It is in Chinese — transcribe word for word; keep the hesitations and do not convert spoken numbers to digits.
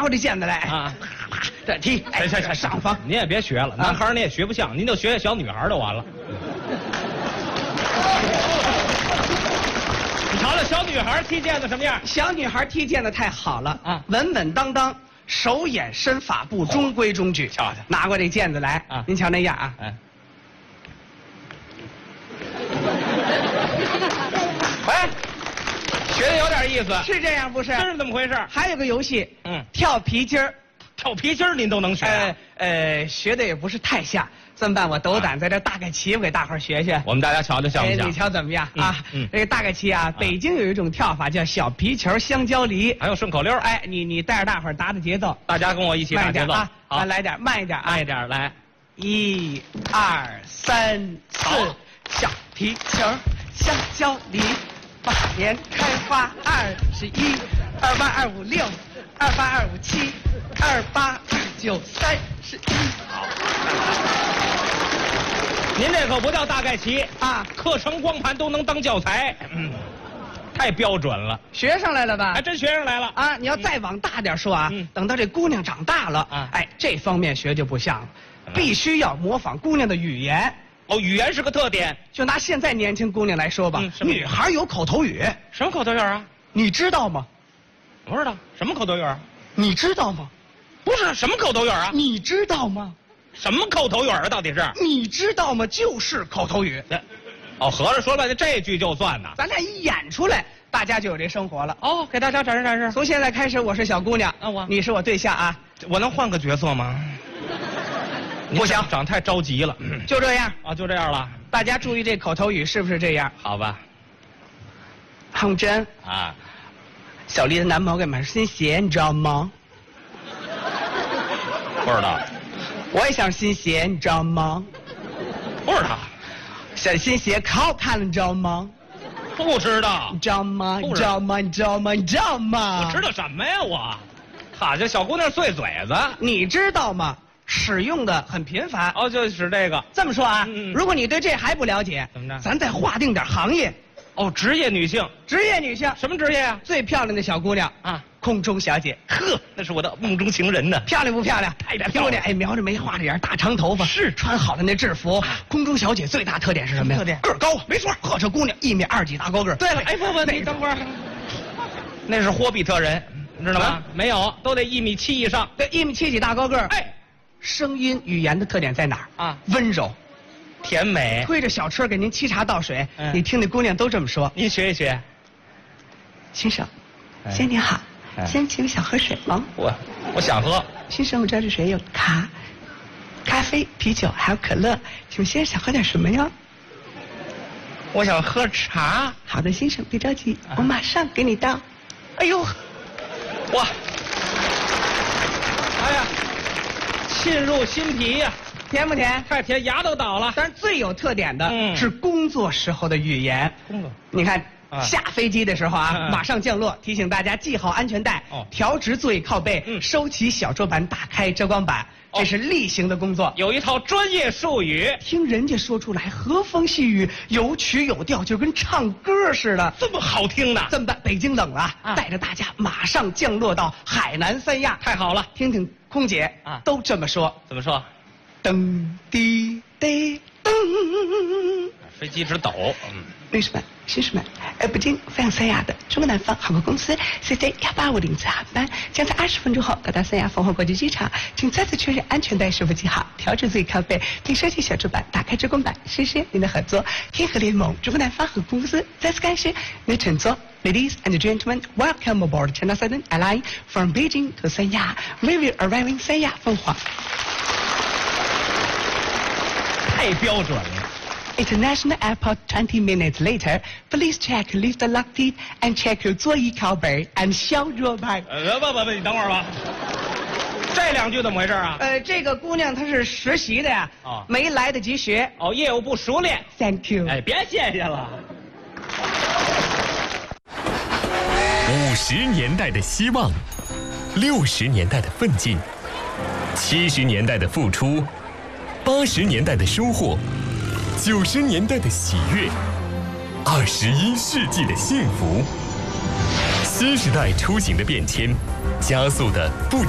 过这毽子来啊， 这踢，哎， 行行行， 上方， 您也别学了，男孩你也学不像，您就学学小女孩就完了。你瞧瞧小女孩踢毽子什么样？ 小女孩踢毽子太好了啊， 稳稳当当，手眼身法步，中规中矩。 瞧瞧， 拿过这毽子来啊， 您瞧那样啊。 哎，哎，学的有点意思， 是这样不是？ 是这么回事。 还有个游戏， 嗯， 跳皮筋儿， 跳皮筋儿您都能学、啊？ 呃呃，学的也不是太像。这么办，我斗胆在这大概齐，我给大伙儿学学。 我们大家瞧瞧像不像？ 哎，你瞧怎么样啊？ 嗯， 这个大概齐啊，北京有一种跳法叫小皮球香蕉梨， 还有顺口溜。 哎，你你带着大伙儿打打节奏， 大家跟我一起打节奏啊！ 好， 来点慢一点啊， 慢一点来， 一、二、三、四，小皮球香蕉梨，八年开花二十一，二八二五六，二八二五七，二八二九三十一。好。 您这可不叫大概齐啊， 课程光盘都能当教材，嗯，太标准了， 学上来了吧？ 还真学上来了啊！你要再往大点说啊， 嗯、 等到这姑娘长大了啊，哎，这方面学就不像了，嗯、必须要模仿姑娘的语言。 哦，语言是个特点。 就拿现在年轻姑娘来说吧， 嗯、 女孩有口头语。 什么口头语啊？ 你知道吗？ 不知道。什么口头语啊？ 你知道吗？ 不是什么口头语啊？ 你知道吗？ 什么口头语啊？到底是？ 你知道吗？就是口头语。 哦，合着说半天这句就算呢。 咱俩一演出来，大家就有这生活了。 哦，给大家展示展示。 从现在开始，我是小姑娘， 啊我， 你是我对象啊。 我能换个角色吗？ 不行， 长太着急了。 就这样啊，就这样了。 大家注意这口头语是不是这样？ 好吧。 红珍啊， 小丽的男朋友给买新鞋，你知道吗？ 不知道。 我也想新鞋，你知道吗？ 不知道。 小新鞋可好看了，你知道吗？ 不知道。 你知道吗？你知道吗？你知道吗？你知道吗？ 我知道什么呀？我，好家小姑娘碎嘴子， 你知道吗？使用的很频繁。 哦，就是这个。 这么说啊， 嗯嗯如果你对这还不了解， 怎么着？ 咱再划定点行业。 哦，职业女性。 职业女性什么职业啊？ 最漂亮的小姑娘啊， 空中小姐。 呵，那是我的梦中情人呢。 漂亮不漂亮？ 太漂亮了！ 哎，描着眉，画着眼，大长头发， 是穿好的那制服。空中小姐最大特点是什么呀？ 特点个儿高，没错。呵，这姑娘一米二几大高个儿。对了， 哎不不，你等会儿，那是霍比特人，你知道吗？啊、没有，都得一米七以上。 对，一米七几大高个儿。 哎， 声音语言的特点在哪儿啊？温柔。 甜美， 推着小车给您沏茶倒水， 嗯、 你听那姑娘都这么说。 您学一学， 先生，先生您好，哎、先生请问想喝水吗？ 我我想喝。 先生，我这儿的水有咖、咖啡、啤酒还有可乐，请问先生想喝点什么呀？ 我想喝茶。 好的，先生别着急，啊、我马上给你倒。 哎呦，哇，哎呀，沁入心脾呀、啊。 甜不甜？ 太甜，牙都倒了。 但是最有特点的、 嗯、 是工作时候的语言。 工作， 你看、 啊、 下飞机的时候啊， 嗯、 马上降落，提醒大家系好安全带， 哦、 调直座椅靠背， 嗯、 收起小桌板，打开遮光板，哦、这是例行的工作。 有一套专业术语， 听人家说出来，和风细雨，有曲有调，就跟唱歌似的， 这么好听呢。 这么办？北京冷了，啊、带着大家马上降落到海南三亚。 太好了， 听听空姐啊，都这么说。 怎么说？ 噔滴滴噔， 飞机直抖。嗯， 女士们、先生们，呃，北京飞向三亚的中国南方航空公司 C C 幺八五零次航班将在二十分钟后到达三亚凤凰国际机场，请再次确认安全带是否系好，调整座椅靠背，并收起小桌板，打开遮光板。谢谢您的合作，天河联盟中国南方航空公司再次感谢您的乘坐。Ladies and gentlemen, welcome aboard China Southern Airlines from Beijing to Sanya. We will arrive in Sanya 凤凰。 太标准了。 International Airport twenty minutes later, please check lift lock teeth and check your 座椅靠背 and 小桌板。 呃不不不，你等会儿吧。这两句怎么回事啊？ 呃，这个姑娘她是实习的呀， 哦， 没来得及学。 哦，业务不熟练。 Thank you。 哎，别谢谢了。 五十年代的希望，六十年代的奋进，七十年代的付出。八十年代的收获，九十年代的喜悦，二十一世纪的幸福，新时代出行的变迁，加速的不。